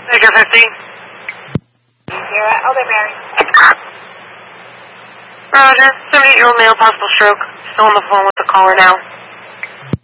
Figure 50. You're at Elderberry. Roger. 78-year-old male, possible stroke. Still on the phone with the caller now.